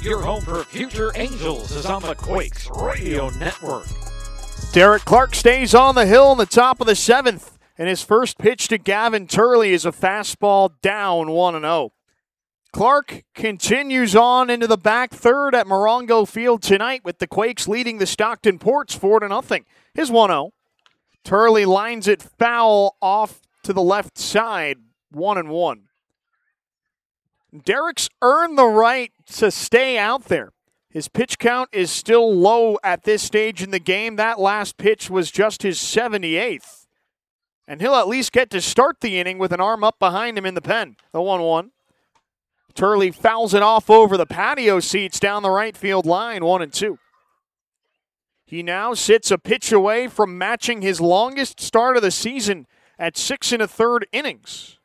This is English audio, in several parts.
Your home for future Angels is on the Quakes Radio Network. Derek Clark stays on the hill in the top of the 7th, and his first pitch to Gavin Turley is a fastball down 1-0. Clark continues on into the back third at Morongo Field tonight with the Quakes leading the Stockton Ports 4-0. His 1-0. Turley lines it foul off to the left side, 1-1. Derek's earned the right to stay out there. His pitch count is still low at this stage in the game. That last pitch was just his 78th. And he'll at least get to start the inning with an arm up behind him in the pen. The 1-1. Turley fouls it off over the patio seats down the right field line, 1-2. He now sits a pitch away from matching his longest start of the season at 6 1/3 innings.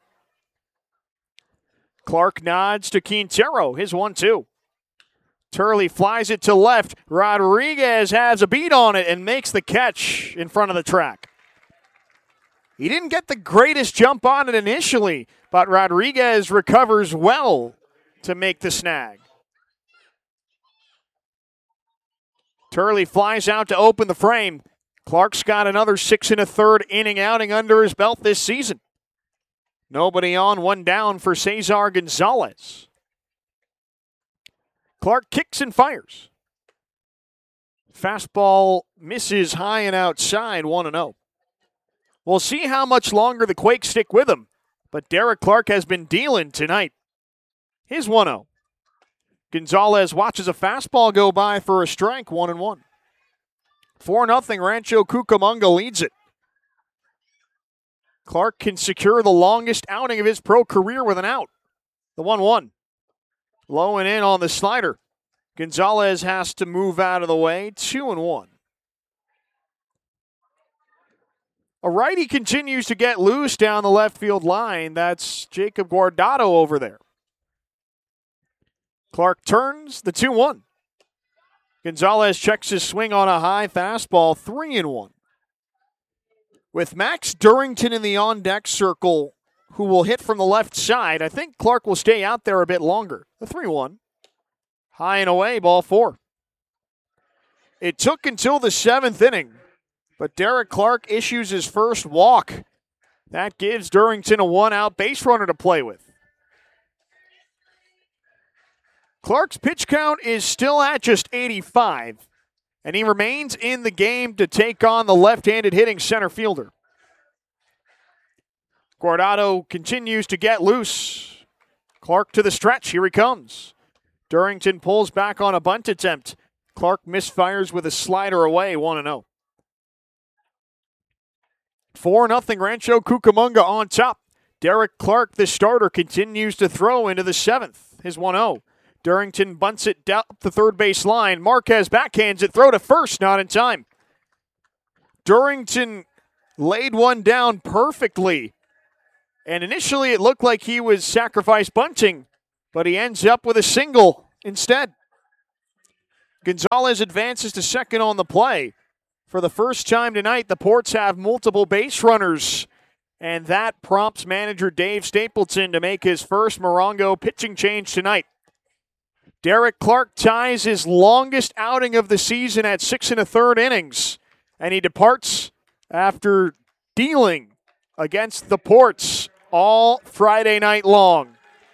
Clark nods to Quintero, his 1-2. Turley flies it to left. Rodriguez has a beat on it and makes the catch in front of the track. He didn't get the greatest jump on it initially, but Rodriguez recovers well to make the snag. Turley flies out to open the frame. Clark's got another 6 1/3 inning outing under his belt this season. Nobody on, one down for Cesar Gonzalez. Clark kicks and fires. Fastball misses high and outside, 1-0. We'll see how much longer the Quakes stick with him, but Derek Clark has been dealing tonight. His 1-0. Gonzalez watches a fastball go by for a strike, 1-1. 4-0, Rancho Cucamonga leads it. Clark can secure the longest outing of his pro career with an out. The 1-1. Low and in on the slider. Gonzalez has to move out of the way, 2-1. A righty continues to get loose down the left field line. That's Jacob Guardado over there. Clark turns, the 2-1. Gonzalez checks his swing on a high fastball, 3-1. With Max Durrington in the on-deck circle, who will hit from the left side, I think Clark will stay out there a bit longer. The 3-1. High and away, ball 4. It took until the 7th inning, but Derek Clark issues his first walk. That gives Durrington a 1-out base runner to play with. Clark's pitch count is still at just 85, and he remains in the game to take on the left-handed hitting center fielder. Guardado continues to get loose. Clark to the stretch. Here he comes. Durrington pulls back on a bunt attempt. Clark misfires with a slider away, 1-0. 4-0 Rancho Cucamonga on top. Derek Clark, the starter, continues to throw into the 7th. His 1-0. Durrington bunts it down the third base line. Marquez backhands it, throw to first, not in time. Durrington laid one down perfectly. And initially it looked like he was sacrifice bunting, but he ends up with a single instead. Gonzalez advances to second on the play. For the first time tonight, the Ports have multiple base runners, and that prompts manager Dave Stapleton to make his first Morongo pitching change tonight. Derek Clark ties his longest outing of the season at 6 1/3 innings, and he departs after dealing against the Ports all Friday night long.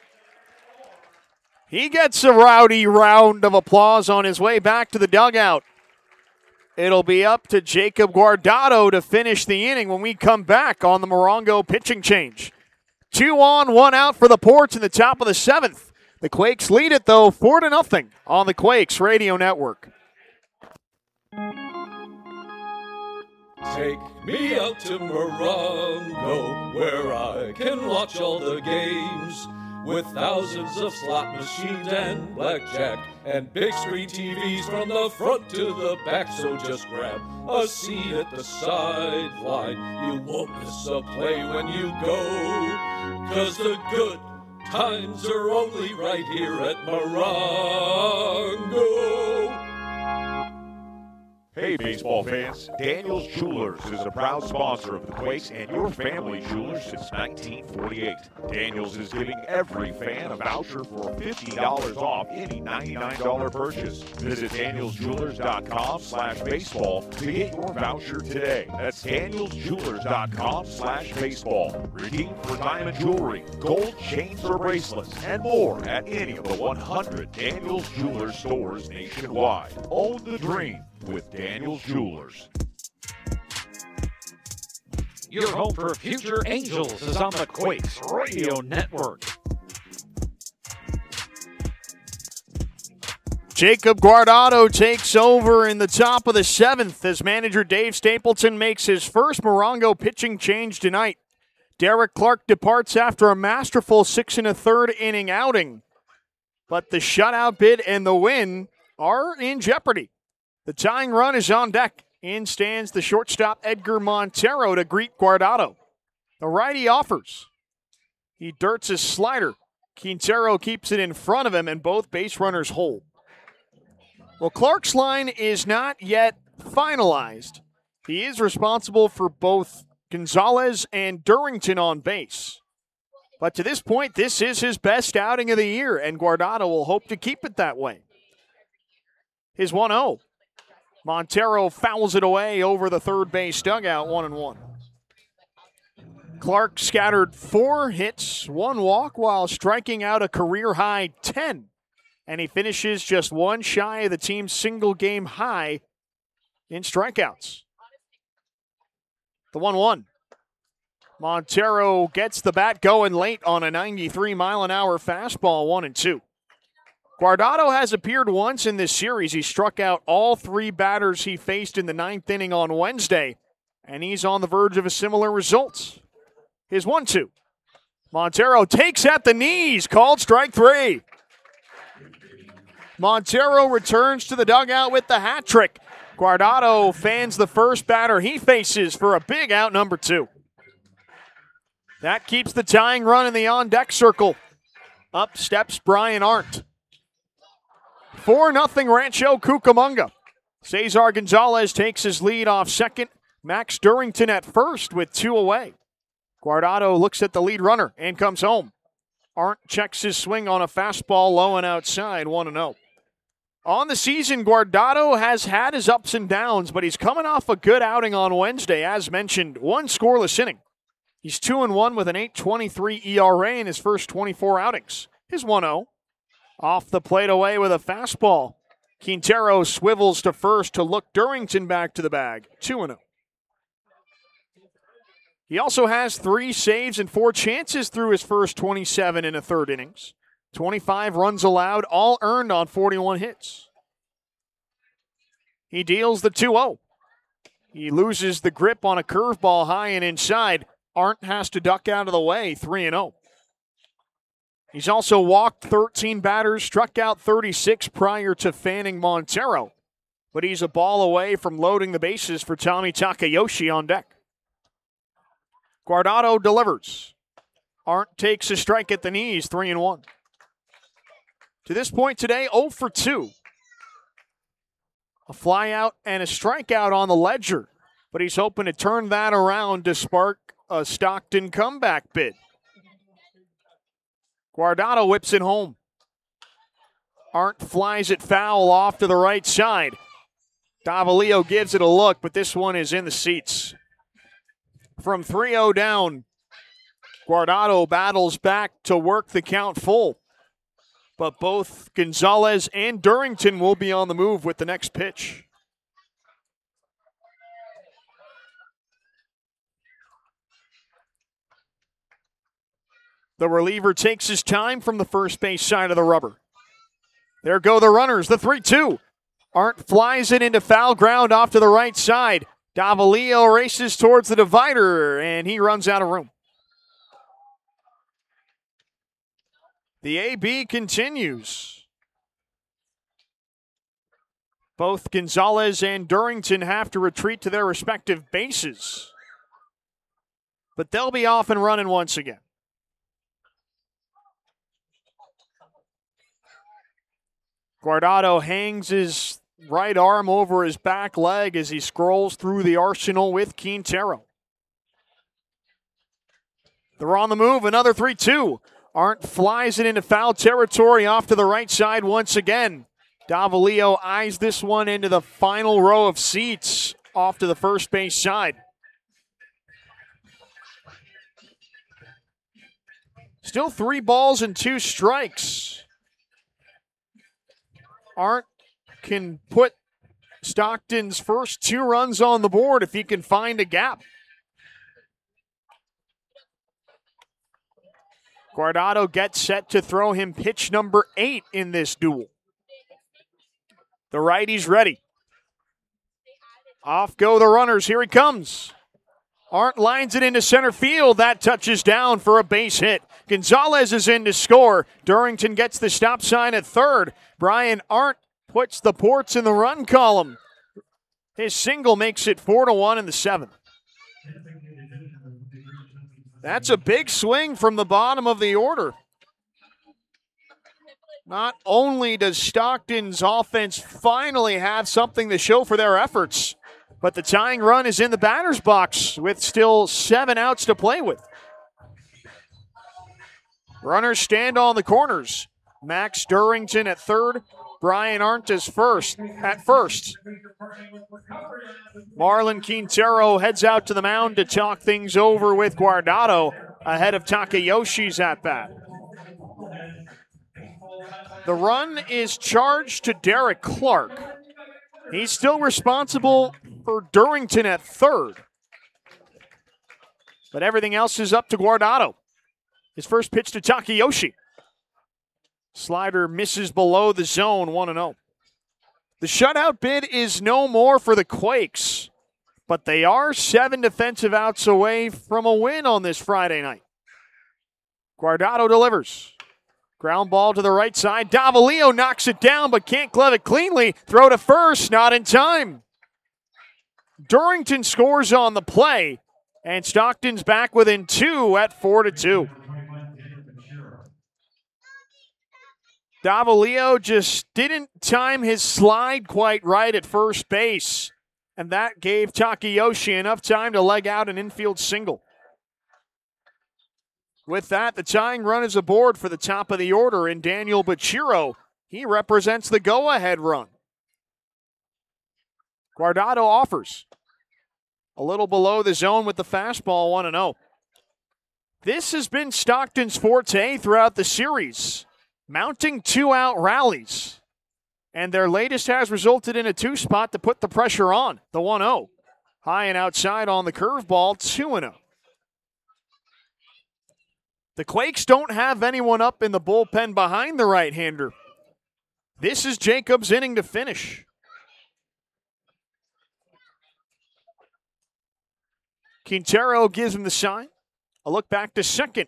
He gets a rowdy round of applause on his way back to the dugout. It'll be up to Jacob Guardado to finish the inning when we come back on the Morongo pitching change. 2 on, 1 out for the Ports in the top of the 7th. The Quakes lead it, though, 4-0 on the Quakes Radio Network. Take me out to Morongo, where I can watch all the games, with thousands of slot machines and blackjack, and big screen TVs from the front to the back. So just grab a seat at the sideline. You won't miss a play when you go, 'cause the good times are only right here at Morongo. Hey, baseball fans. Daniels Jewelers is a proud sponsor of the Quakes and your family jewelers since 1948. Daniels is giving every fan a voucher for $50 off any $99 purchase. Visit danielsjewelers.com/baseball to get your voucher today. That's danielsjewelers.com/baseball. Redeem for diamond jewelry, gold chains or bracelets, and more at any of the 100 Daniels Jewelers stores nationwide. Own the dream with Daniels Jewelers. Your home for future Angels is on the Quakes Radio Network. Jacob Guardado takes over in the top of the 7th as manager Dave Stapleton makes his first Morongo pitching change tonight. Derek Clark departs after a masterful 6 1/3 inning outing. But the shutout bid and the win are in jeopardy. The tying run is on deck. In stands the shortstop Edgar Montero to greet Guardado. The righty offers. He dirts his slider. Quintero keeps it in front of him, and both base runners hold. Well, Clark's line is not yet finalized. He is responsible for both Gonzalez and Durrington on base. But to this point, this is his best outing of the year, and Guardado will hope to keep it that way. His 1-0. Montero fouls it away over the third base dugout, 1-1. Clark scattered 4 hits, 1 walk, while striking out a career-high 10. And he finishes just 1 shy of the team's single-game high in strikeouts. The 1-1. Montero gets the bat going late on a 93-mile-an-hour fastball, 1-2. Guardado has appeared once in this series. He struck out all 3 batters he faced in the 9th inning on Wednesday, and he's on the verge of a similar result. His 1-2. Montero takes at the knees, called strike 3. Montero returns to the dugout with the hat trick. Guardado fans the first batter he faces for a big out, number 2. That keeps the tying run in the on-deck circle. Up steps Brian Arndt. 4-0 Rancho Cucamonga. Cesar Gonzalez takes his lead off second. Max Durrington at first with 2 away. Guardado looks at the lead runner and comes home. Arndt checks his swing on a fastball low and outside, 1-0. On the season, Guardado has had his ups and downs, but he's coming off a good outing on Wednesday. As mentioned, 1 scoreless inning. He's 2-1 with an 8.23 ERA in his first 24 outings. His 1-0. Off the plate away with a fastball. Quintero swivels to first to look Durrington back to the bag. 2-0. He also has 3 saves and 4 chances through his first 27 1/3 innings. 25 runs allowed, all earned on 41 hits. He deals the 2-0. He loses the grip on a curveball high and inside. Arndt has to duck out of the way, 3-0. He's also walked 13 batters, struck out 36 prior to fanning Montero. But he's a ball away from loading the bases for Tommy Takayoshi on deck. Guardado delivers. Arndt takes a strike at the knees, 3-1. To this point today, 0 for 2. A flyout and a strikeout on the ledger. But he's hoping to turn that around to spark a Stockton comeback bid. Guardado whips it home. Arndt flies it foul off to the right side. Davalillo gives it a look, but this one is in the seats. From 3-0 down, Guardado battles back to work the count full. But both Gonzalez and Durrington will be on the move with the next pitch. The reliever takes his time from the first base side of the rubber. There go the runners, the 3-2. Arndt flies it into foul ground off to the right side. Davalillo races towards the divider, and he runs out of room. The AB continues. Both Gonzalez and Durrington have to retreat to their respective bases. But they'll be off and running once again. Guardado hangs his right arm over his back leg as he scrolls through the arsenal with Quintero. They're on the move, another 3-2. Arndt flies it into foul territory off to the right side once again. Davalillo eyes this one into the final row of seats off to the first base side. Still 3 balls and 2 strikes. Arndt can put Stockton's first 2 runs on the board if he can find a gap. Guardado gets set to throw him pitch number 8 in this duel. The righty's ready. Off go the runners. Here he comes. Arndt lines it into center field. That touches down for a base hit. Gonzalez is in to score. Durrington gets the stop sign at third. Brian Arndt puts the Ports in the run column. His single makes it 4-1 in the 7th. That's a big swing from the bottom of the order. Not only does Stockton's offense finally have something to show for their efforts, but the tying run is in the batter's box with still 7 outs to play with. Runners stand on the corners. Max Durrington at third. Brian Arndt is at first. Marlon Quintero heads out to the mound to talk things over with Guardado ahead of Takayoshi's at-bat. The run is charged to Derek Clark. He's still responsible for Durrington at third. But everything else is up to Guardado. His first pitch to Takayoshi. Slider misses below the zone, 1-0. The shutout bid is no more for the Quakes, but they are 7 defensive outs away from a win on this Friday night. Guardado delivers. Ground ball to the right side. Davalillo knocks it down, but can't glove it cleanly. Throw to first, not in time. Durrington scores on the play, and Stockton's back within 2 at 4-2. Davalillo just didn't time his slide quite right at first base, and that gave Takayoshi enough time to leg out an infield single. With that, the tying run is aboard for the top of the order in Daniel Bachiro. He represents the go-ahead run. Guardado offers. A little below the zone with the fastball, 1-0. This has been Stockton's forte throughout the series. Mounting 2-out rallies. And their latest has resulted in a 2-spot to put the pressure on, the 1-0. High and outside on the curveball, 2-0. The Quakes don't have anyone up in the bullpen behind the right-hander. This is Jacobs' inning to finish. Quintero gives him the sign. A look back to second.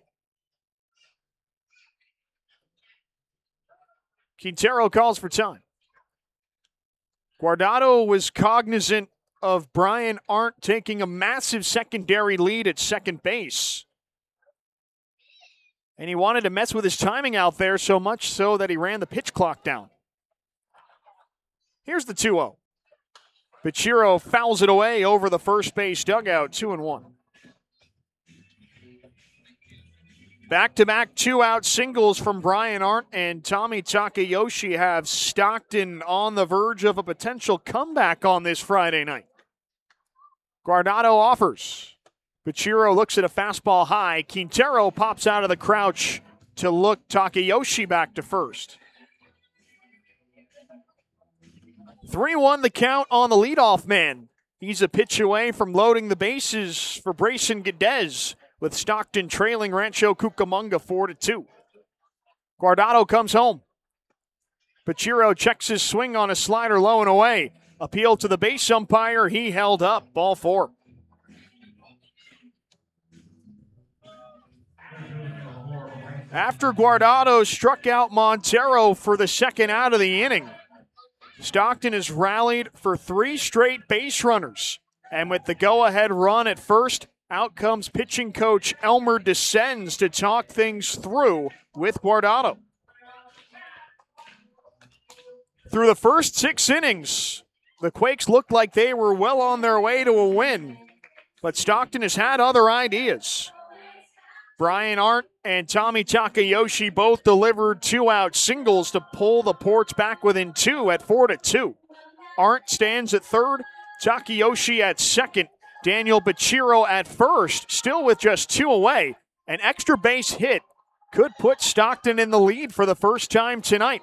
Quintero calls for time. Guardado was cognizant of Brian Arndt taking a massive secondary lead at second base. And he wanted to mess with his timing out there so much so that he ran the pitch clock down. Here's the 2-0. Bachiro fouls it away over the first base dugout, 2-1. Back-to-back 2-out singles from Brian Arndt and Tommy Takayoshi have Stockton on the verge of a potential comeback on this Friday night. Guardado offers. Bachiro looks at a fastball high. Quintero pops out of the crouch to look Takayoshi back to first. 3-1 the count on the leadoff man. He's a pitch away from loading the bases for Brayson Guedes, with Stockton trailing Rancho Cucamonga 4-2. Guardado comes home. Bachiro checks his swing on a slider low and away. Appeal to the base umpire. He held up. Ball 4. After Guardado struck out Montero for the second out of the inning, Stockton has rallied for 3 straight base runners. And with the go-ahead run at first, out comes pitching coach Elmer Descends to talk things through with Guardado. Through the first 6 innings, the Quakes looked like they were well on their way to a win, but Stockton has had other ideas. Brian Arndt and Tommy Takayoshi both delivered 2-out singles to pull the Ports back within 2 at 4-2. Arndt stands at third, Takayoshi at second, Daniel Bachiro at first, still with just 2 away. An extra base hit could put Stockton in the lead for the first time tonight.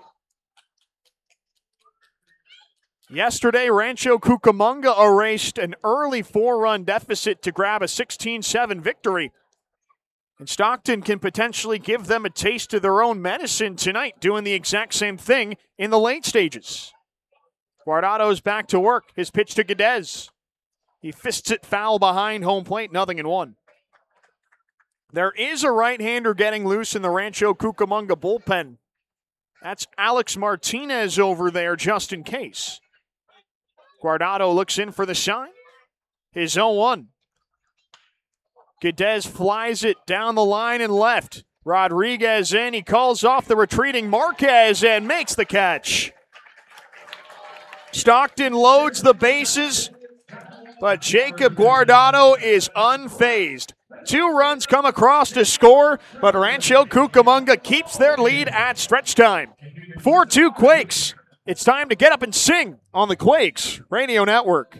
Yesterday, Rancho Cucamonga erased an early 4-run deficit to grab a 16-7 victory. And Stockton can potentially give them a taste of their own medicine tonight, doing the exact same thing in the late stages. Guardado's back to work. His pitch to Guedes. He fists it foul behind home plate, 0-1. There is a right-hander getting loose in the Rancho Cucamonga bullpen. That's Alex Martinez over there, just in case. Guardado looks in for the sign. His 0-1. Guedes flies it down the line and left. Rodriguez in. He calls off the retreating Marquez and makes the catch. Stockton loads the bases, but Jacob Guardado is unfazed. 2 runs come across to score, but Rancho Cucamonga keeps their lead at stretch time. 4-2 Quakes. It's time to get up and sing on the Quakes Radio Network.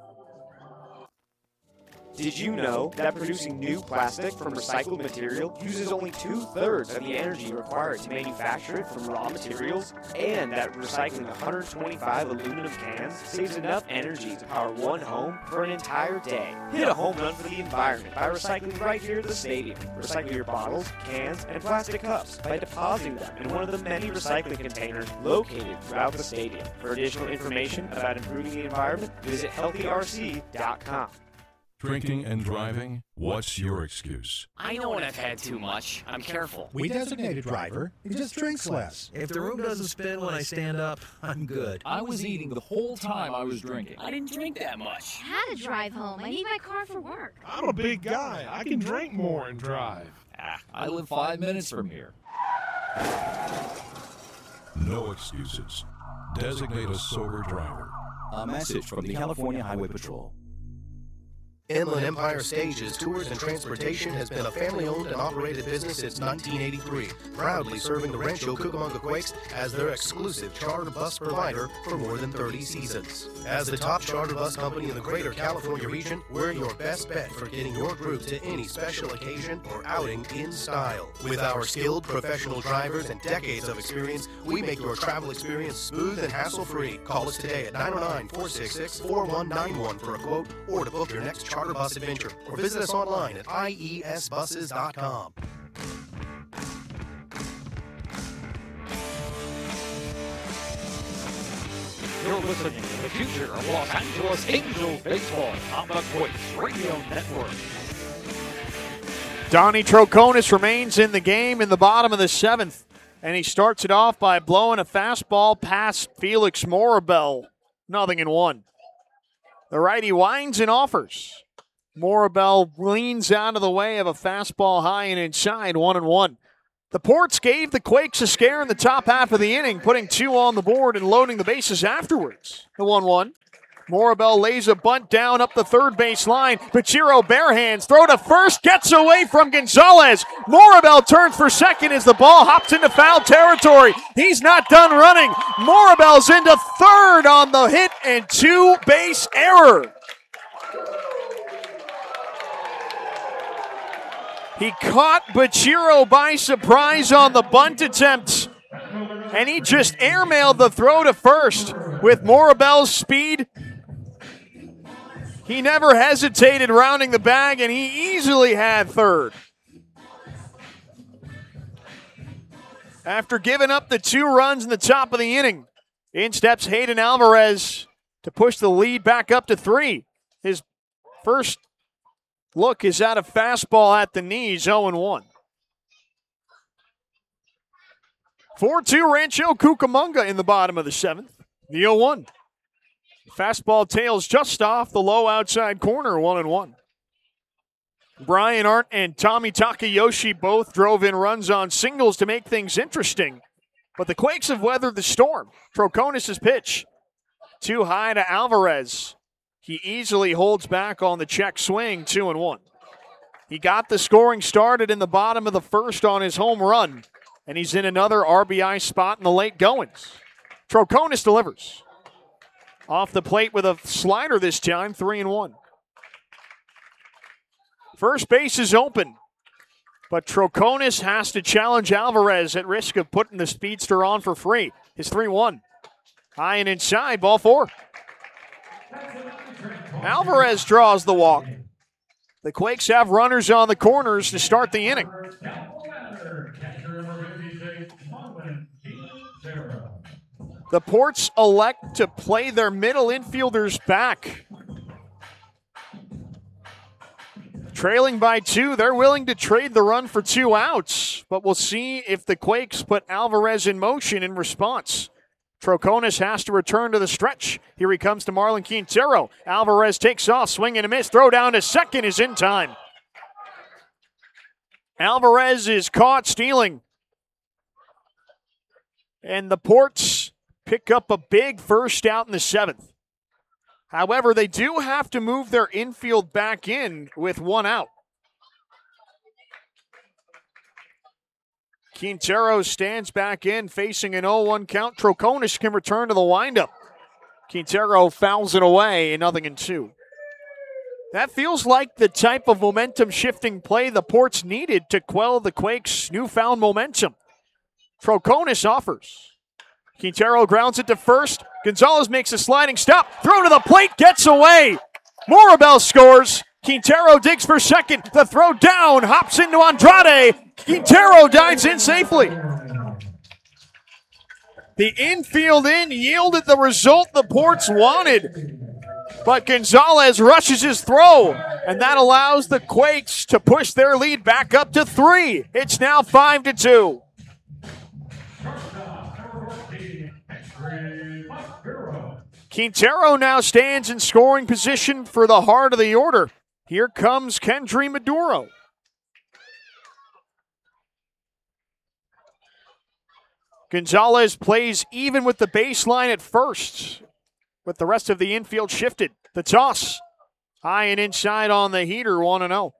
Did you know that producing new plastic from recycled material uses only 2/3 of the energy required to manufacture it from raw materials? And that recycling 125 aluminum cans saves enough energy to power one home for an entire day. Hit a home run for the environment by recycling right here at the stadium. Recycle your bottles, cans, and plastic cups by depositing them in one of the many recycling containers located throughout the stadium. For additional information about improving the environment, visit healthyrc.com. Drinking and driving? What's your excuse? I know when I've had too much. I'm careful. We designate a driver. He just drinks less. If the room doesn't spin when I stand up, I'm good. I was eating the whole time I was drinking. I didn't drink that much. I had to drive home. I need my car for work. I'm a big guy. I can drink more and drive. I live 5 minutes from here. No excuses. Designate a sober driver. A message from the California Highway Patrol. Inland Empire Stages Tours and Transportation has been a family-owned and operated business since 1983, proudly serving the Rancho Cucamonga Quakes as their exclusive charter bus provider for more than 30 seasons. As the top charter bus company in the greater California region, we're your best bet for getting your group to any special occasion or outing in style. With our skilled professional drivers and decades of experience, we make your travel experience smooth and hassle-free. Call us today at 909-466-4191 for a quote or to book your next charter bus adventure, or visit us online at iesbuses.com. You're listening to the future of Los Angeles Angels baseball on the Quakes Radio Network. Donnie Troconis remains in the game in the bottom of the 7th, and he starts it off by blowing a fastball past Felix Morabel, 0-1. The righty winds and offers. Morabel leans out of the way of a fastball high and inside, 1-1. The Ports gave the Quakes a scare in the top half of the inning, putting 2 on the board and loading the bases afterwards. The 1-1. Morabel lays a bunt down up the third base line. Bachiro bare hands, throw to first, gets away from Gonzalez. Morabel turns for second as the ball hops into foul territory. He's not done running. Morabel's into third on the hit and 2-base error. He caught Bachiro by surprise on the bunt attempt, and he just airmailed the throw to first. With Morabel's speed, he never hesitated rounding the bag, and he easily had third. After giving up the 2 runs in the top of the inning, in steps Hayden Alvarez to push the lead back up to 3. His first look is at a fastball at the knees, 0-1. 4-2 Rancho Cucamonga in the bottom of the 7th. The 0-1. Fastball tails just off the low outside corner, 1-1. Brian Arndt and Tommy Takayoshi both drove in runs on singles to make things interesting. But the Quakes have weathered the storm. Troconis' pitch. Too high to Alvarez. He easily holds back on the check swing, 2-1. He got the scoring started in the bottom of the first on his home run, and he's in another RBI spot in the late goings. Troconis delivers. Off the plate with a slider this time, 3-1. First base is open, but Troconis has to challenge Alvarez at risk of putting the speedster on for free. His 3-1. High and inside, ball 4. Alvarez draws the walk. The Quakes have runners on the corners to start the inning. The Ports elect to play their middle infielders back. Trailing by 2, they're willing to trade the run for 2 outs, but we'll see if the Quakes put Alvarez in motion in response. Troconis has to return to the stretch. Here he comes to Marlon Quintero. Alvarez takes off, swing and a miss. Throw down to second is in time. Alvarez is caught stealing. And the Ports pick up a big first out in the 7th. However, they do have to move their infield back in with 1 out. Quintero stands back in, facing an 0-1 count. Troconis can return to the windup. Quintero fouls it away, 0-2. That feels like the type of momentum-shifting play the Ports needed to quell the Quakes' newfound momentum. Troconis offers. Quintero grounds it to first. Gonzalez makes a sliding stop. Throw to the plate, gets away. Morabel scores. Quintero digs for second. The throw down, hops into Andrade. Quintero dives in safely. The infield in yielded the result the Ports wanted. But Gonzalez rushes his throw, and that allows the Quakes to push their lead back up to 3. It's now 5-2. Quintero now stands in scoring position for the heart of the order. Here comes Kendry Maduro. Gonzalez plays even with the baseline at first, with the rest of the infield shifted. The toss, high and inside on the heater, 1-0.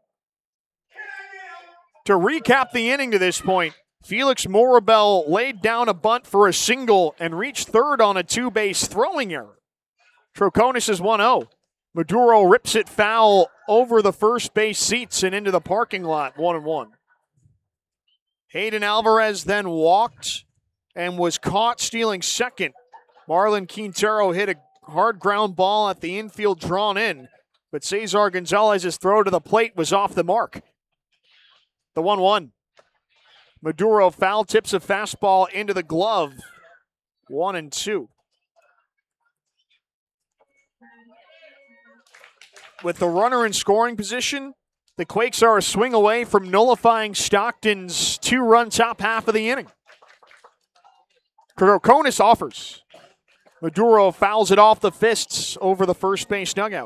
To recap the inning to this point, Felix Morabel laid down a bunt for a single and reached third on a 2-base throwing error. Troconis is 1-0. Maduro rips it foul over the first base seats and into the parking lot, 1-1. Hayden Alvarez then walked and was caught stealing second. Marlon Quintero hit a hard ground ball at the infield drawn in, but Cesar Gonzalez's throw to the plate was off the mark. The 1-1. Maduro foul tips a fastball into the glove, 1-2. With the runner in scoring position, the Quakes are a swing away from nullifying Stockton's 2-run top half of the inning. Troconis offers. Maduro fouls it off the fists over the first base dugout.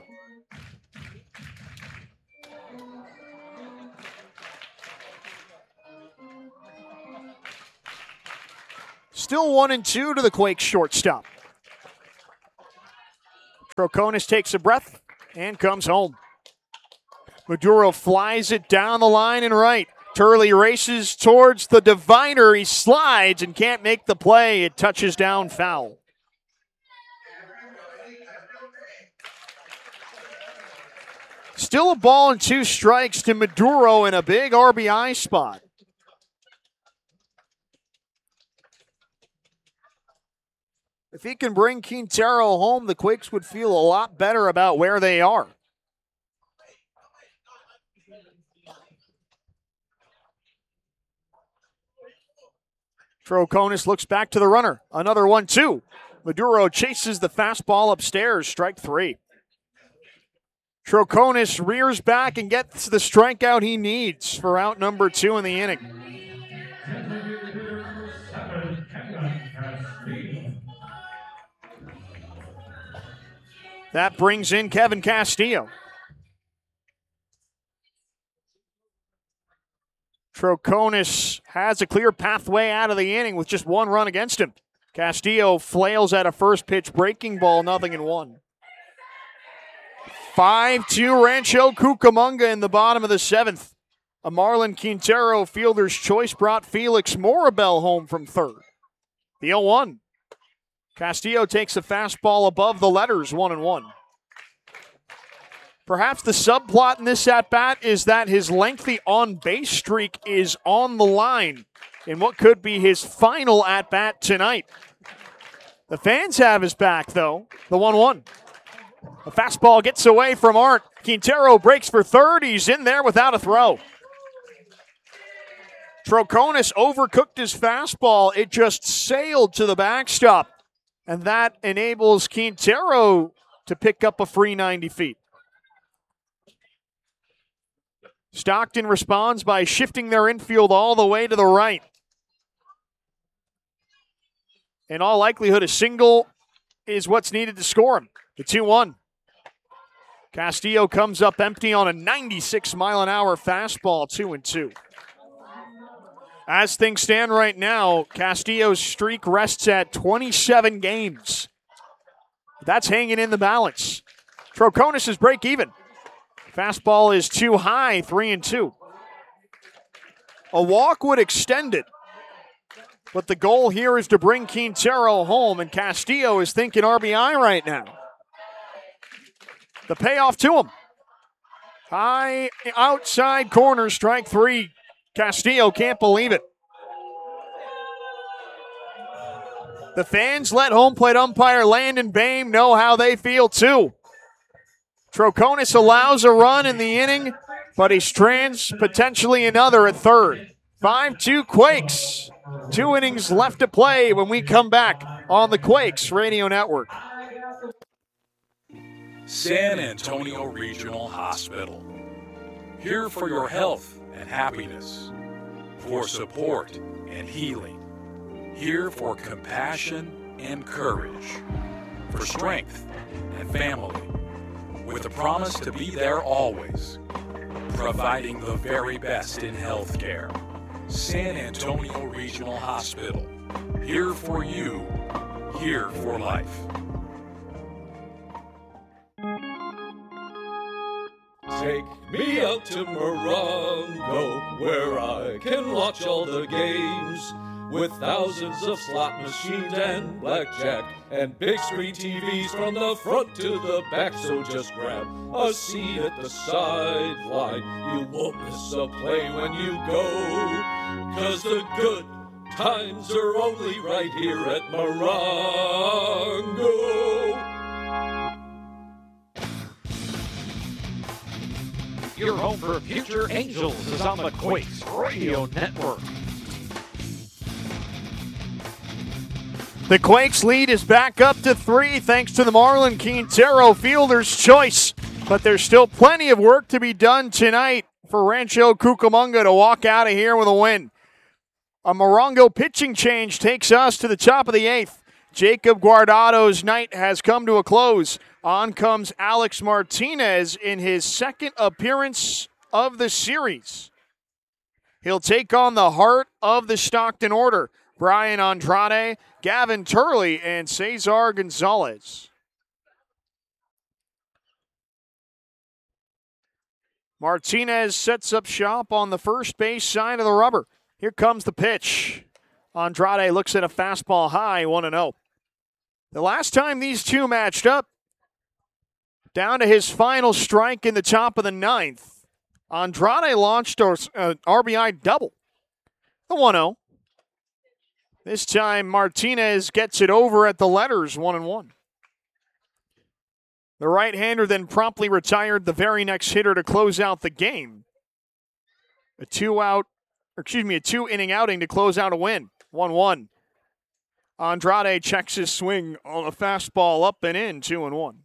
Still 1-2 to the Quakes shortstop. Troconis takes a breath and comes home. Maduro flies it down the line and right. Turley races towards the divider. He slides and can't make the play. It touches down foul. Still a ball and 2 strikes to Maduro in a big RBI spot. If he can bring Quintero home, the Quakes would feel a lot better about where they are. Troconis looks back to the runner. Another 1-2. Maduro chases the fastball upstairs, strike 3. Troconis rears back and gets the strikeout he needs for out number 2 in the inning. That brings in Kevin Castillo. Troconis has a clear pathway out of the inning with just one run against him. Castillo flails at a first pitch breaking ball, 0-1. 5-2 Rancho Cucamonga in the bottom of the 7th. A Marlon Quintero fielder's choice brought Felix Morabel home from third. The 0-1. Castillo takes a fastball above the letters, 1-1. Perhaps the subplot in this at-bat is that his lengthy on-base streak is on the line in what could be his final at-bat tonight. The fans have his back, though. The 1-1. A fastball gets away from Art. Quintero breaks for third. He's in there without a throw. Troconis overcooked his fastball. It just sailed to the backstop. And that enables Quintero to pick up a free 90 feet. Stockton responds by shifting their infield all the way to the right. In all likelihood, a single is what's needed to score him. The 2-1. Castillo comes up empty on a 96-mile-an-hour fastball, 2-2. As things stand right now, Castillo's streak rests at 27 games. That's hanging in the balance. Troconis is break even. Fastball is too high, 3-2. A walk would extend it, but the goal here is to bring Quintero home, and Castillo is thinking RBI right now. The payoff to him. High outside corner, strike 3. Castillo can't believe it. The fans let home plate umpire Landon Boehm know how they feel too. Troconis allows a run in the inning, but he strands potentially another at third. 5-2 Quakes. 2 innings left to play when we come back on the Quakes Radio Network. San Antonio Regional Hospital. Here for your health and happiness, for support and healing. Here for compassion and courage, for strength and family, with a promise to be there always, providing the very best in healthcare. San Antonio Regional Hospital. Here for you, here for life. Take me out to Morongo, where I can watch all the games, with thousands of slot machines and blackjack, and big screen TVs from the front to the back. So just grab a seat at the sideline. You won't miss a play when you go, 'cause the good times are only right here at Morongo. Your home for future Angels is on the Quakes Radio Network. The Quakes lead is back up to 3 thanks to the Marlon Quintero fielder's choice. But there's still plenty of work to be done tonight for Rancho Cucamonga to walk out of here with a win. A Morongo pitching change takes us to the top of the 8th. Jacob Guardado's night has come to a close. On comes Alex Martinez in his second appearance of the series. He'll take on the heart of the Stockton order, Brian Andrade, Gavin Turley, and Cesar Gonzalez. Martinez sets up shop on the first base side of the rubber. Here comes the pitch. Andrade looks at a fastball high, 1-0. The last time these two matched up, down to his final strike in the top of the 9th, Andrade launched an RBI double. The 1-0. This time, Martinez gets it over at the letters, 1-1. The right-hander then promptly retired the very next hitter to close out the game. A two-inning outing to close out a win, 1-1. Andrade checks his swing on a fastball up and in, 2-1.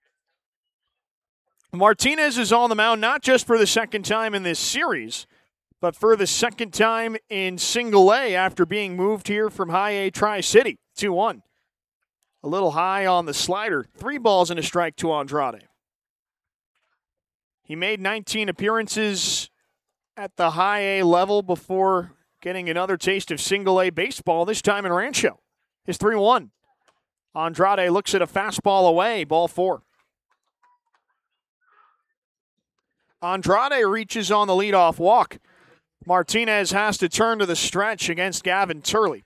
Martinez is on the mound not just for the second time in this series, but for the second time in Single A after being moved here from High A Tri-City, 2-1. A little high on the slider, 3 balls and a strike to Andrade. He made 19 appearances at the high A level before getting another taste of single A baseball, this time in Rancho. His 3-1. Andrade looks at a fastball away, ball 4. Andrade reaches on the leadoff walk. Martinez has to turn to the stretch against Gavin Turley.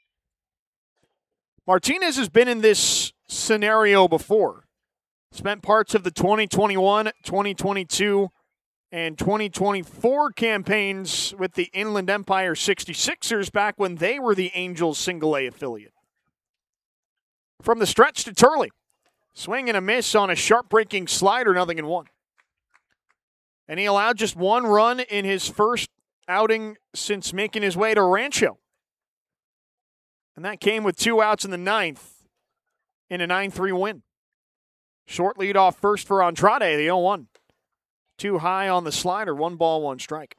Martinez has been in this scenario before. Spent parts of the 2021, 2022, and 2024 campaigns with the Inland Empire 66ers back when they were the Angels single-A affiliate. From the stretch to Turley. Swing and a miss on a sharp-breaking slider, 0-1. And he allowed just 1 run in his first outing since making his way to Rancho. And that came with 2 outs in the 9th in a 9-3 win. Short lead off first for Andrade, the 0-1. Too high on the slider, 1 ball, 1 strike.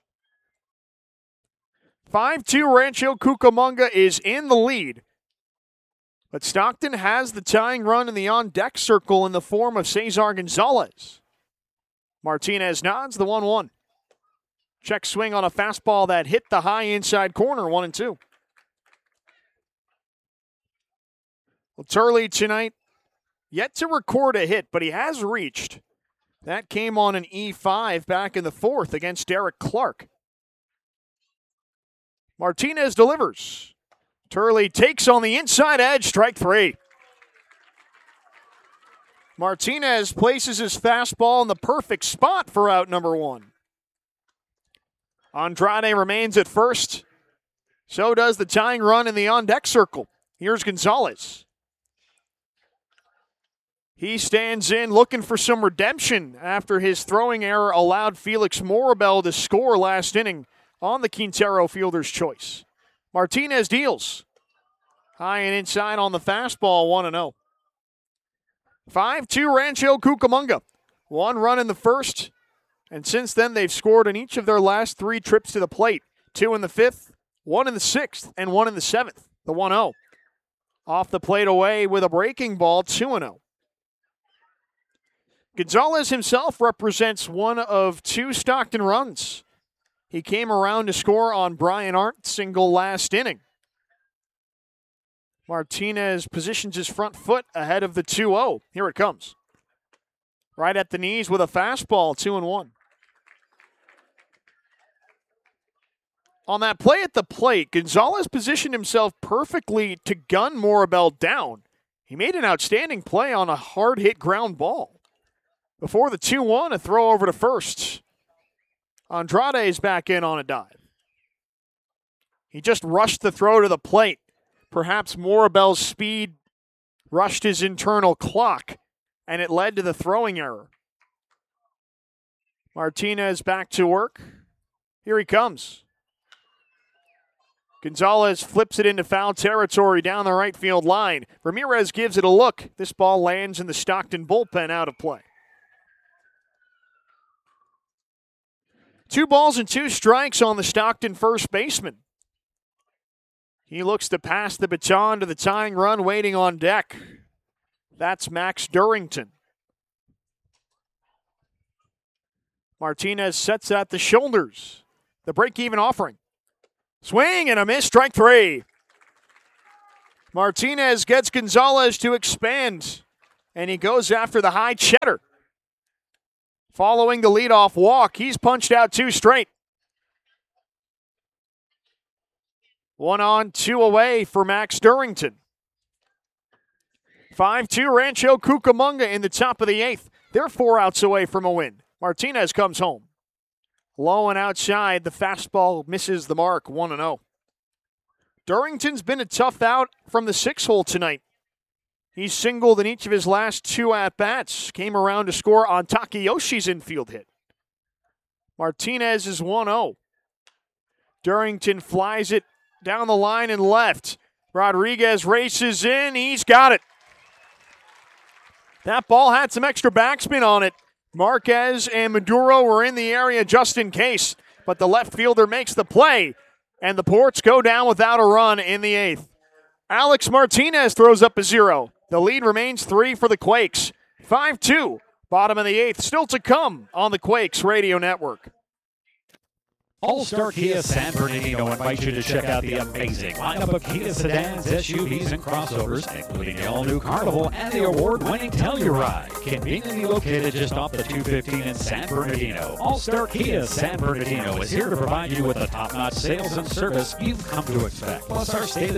5-2 Rancho Cucamonga is in the lead. But Stockton has the tying run in the on-deck circle in the form of Cesar Gonzalez. Martinez nods, the 1-1. Check swing on a fastball that hit the high inside corner, 1-2. Well, Turley tonight, yet to record a hit, but he has reached. That came on an E5 back in the 4th against Derek Clark. Martinez delivers. Turley takes on the inside edge, strike 3. Martinez places his fastball in the perfect spot for out number 1. Andrade remains at first. So does the tying run in the on-deck circle. Here's Gonzalez. He stands in looking for some redemption after his throwing error allowed Felix Morabel to score last inning on the Quintero fielder's choice. Martinez deals. High and inside on the fastball, 1-0. 5-2 Rancho Cucamonga. 1 run in the first, and since then they've scored in each of their last 3 trips to the plate. 2 in the 5th, 1 in the 6th, and 1 in the 7th. The 1-0. Off the plate away with a breaking ball, 2-0. Gonzalez himself represents one of 2 Stockton runs. He came around to score on Brian Arndt's single last inning. Martinez positions his front foot ahead of the 2-0. Here it comes. Right at the knees with a fastball, 2-1. On that play at the plate, Gonzalez positioned himself perfectly to gun Morabel down. He made an outstanding play on a hard-hit ground ball. Before the 2-1, a throw over to first. Andrade is back in on a dive. He just rushed the throw to the plate. Perhaps Morabel's speed rushed his internal clock, and it led to the throwing error. Martinez back to work. Here he comes. Gonzalez flips it into foul territory down the right field line. Ramirez gives it a look. This ball lands in the Stockton bullpen, out of play. 2 balls and 2 strikes on the Stockton first baseman. He looks to pass the baton to the tying run waiting on deck. That's Max Durrington. Martinez sets at the shoulders. The break-even offering. Swing and a miss, strike 3. Martinez gets Gonzalez to expand, and he goes after the high cheddar. Following the leadoff walk, he's punched out 2 straight. 1 on, 2 away for Max Durrington. 5-2 Rancho Cucamonga in the top of the 8th. They're 4 outs away from a win. Martinez comes home. Low and outside, the fastball misses the mark, 1-0. Durrington's been a tough out from the 6-hole tonight. He's singled in each of his last 2 at-bats. Came around to score on Takayoshi's infield hit. Martinez is 1-0. Durrington flies it down the line and left. Rodriguez races in. He's got it. That ball had some extra backspin on it. Marquez and Maduro were in the area just in case, but the left fielder makes the play, and the Ports go down without a run in the 8th. Alex Martinez throws up a 0. The lead remains 3 for the Quakes. 5-2, bottom of the 8th, still to come on the Quakes Radio Network. All-Star Kia San Bernardino invites you to check out the amazing lineup of Kia sedans, SUVs, and crossovers, including the all-new Carnival and the award-winning Telluride. Conveniently located just off the 215 in San Bernardino, All-Star Kia San Bernardino is here to provide you with the top-notch sales and service you've come to expect. Plus, our state